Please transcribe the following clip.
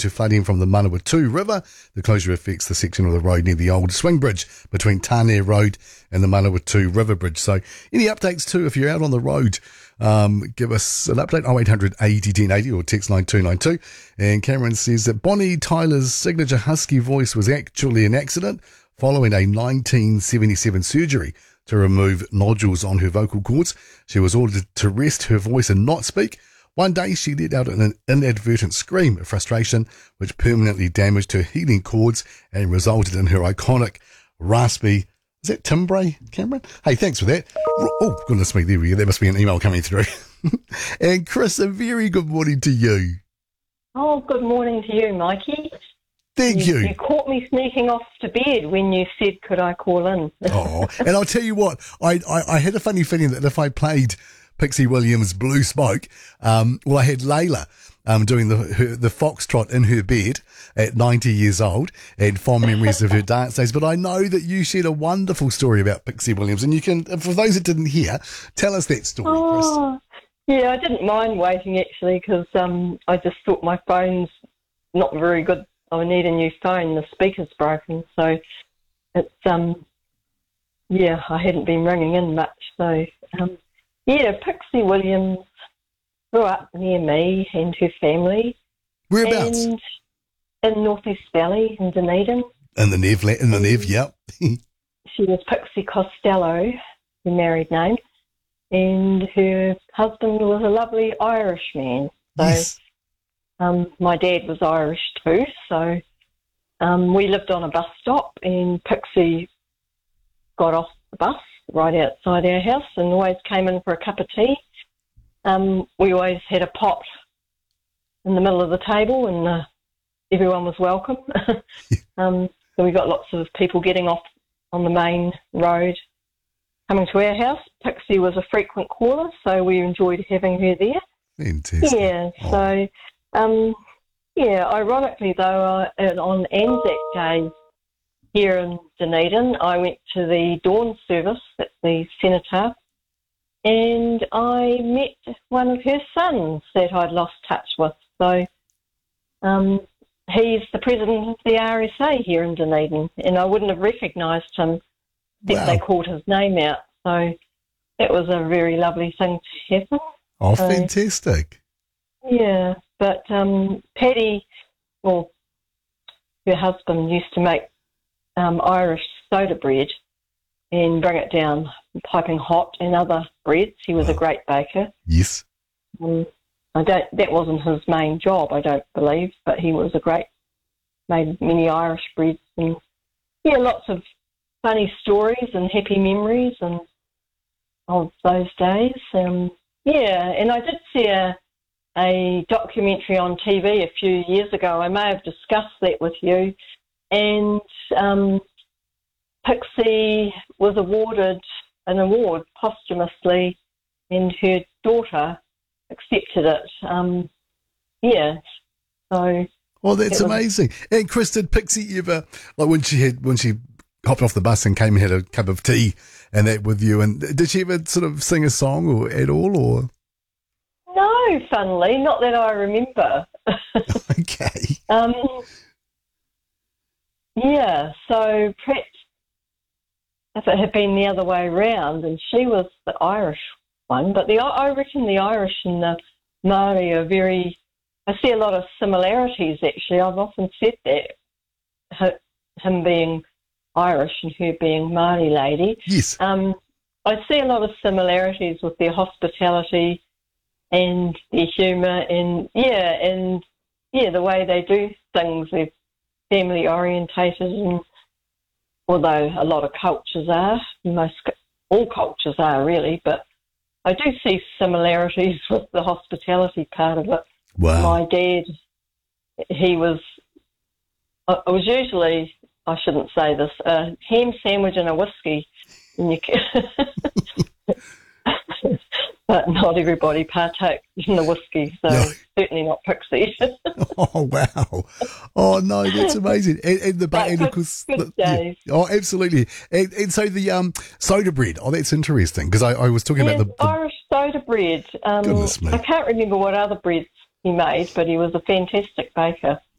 to flooding from the Manawatu River. The closure affects the section of the road near the old swing bridge between Tāne Road and the Manawatu River Bridge. So any updates too, if you're out on the road, give us an update, 0800 80 1080 or text line 292. And Cameron says that Bonnie Tyler's signature husky voice was actually an accident following a 1977 surgery to remove nodules on her vocal cords. She was ordered to rest her voice and not speak. One day she let out an inadvertent scream of frustration, which permanently damaged her healing cords and resulted in her iconic raspy, is that timbre, Cameron? Hey, thanks for that. Oh, goodness me, there we go. There must be an email coming through. And Chris, a very good morning to you. Oh, good morning to you, Mikey. Thank you. You caught me sneaking off to bed when you said, could I call in? Oh, and I'll tell you what, I had a funny feeling that if I played Pixie Williams' Blue Smoke, I had Layla doing the foxtrot in her bed at 90 years old and fond memories of her dance days. But I know that you shared a wonderful story about Pixie Williams, and you can, for those that didn't hear, tell us that story, Chris. Yeah, I didn't mind waiting actually because I just thought my phone's not very good. I need a new phone. The speaker's broken, so it's I hadn't been ringing in much. So Pixie Williams grew up near me and her family. Whereabouts? And in North East Valley in Dunedin. In the Nev, yep. She was Pixie Costello, her married name, and her husband was a lovely Irish man. So, yes. My dad was Irish too, so we lived on a bus stop, and Pixie got off the bus right outside our house and always came in for a cup of tea. We always had a pot in the middle of the table, and everyone was welcome. So we got lots of people getting off on the main road coming to our house. Pixie was a frequent caller, so we enjoyed having her there. Fantastic. Yeah, so... ironically though, on Anzac Day here in Dunedin, I went to the dawn service at the Cenotaph, and I met one of her sons that I'd lost touch with. So he's the president of the RSA here in Dunedin, and I wouldn't have recognised him if they called his name out. So it was a very lovely thing to happen. Oh, fantastic. Yeah. But Paddy, her husband, used to make Irish soda bread and bring it down piping hot and other breads. He was a great baker. Yes. That wasn't his main job, I don't believe, but he was made many Irish breads, and lots of funny stories and happy memories of those days. And I did see a documentary on TV a few years ago. I may have discussed that with you. And Pixie was awarded an award posthumously, and her daughter accepted it. So. Oh, that's amazing. And Chris, did Pixie ever, like when she hopped off the bus and came and had a cup of tea and that with you, and did she ever sort of sing a song or at all, or? No, funnily, not that I remember. Okay. So perhaps if it had been the other way around and she was the Irish one, but I reckon the Irish and the Māori are I see a lot of similarities actually. I've often said that, him being Irish and her being Māori lady. Yes. I see a lot of similarities with their hospitality and their humour, and the way they do things. They're family orientated, and although a lot of cultures are, all cultures are really, but I do see similarities with the hospitality part of it. Wow. My dad, I was usually, I shouldn't say this, a ham sandwich and a whiskey, and but not everybody partakes in the whiskey, so certainly not Pixie. Oh, wow. Oh, no, that's amazing. And of course, good days. Oh, absolutely. And so the soda bread, that's interesting, because I was talking about the Irish soda bread. Goodness me. I can't remember what other breads he made, but he was a fantastic baker.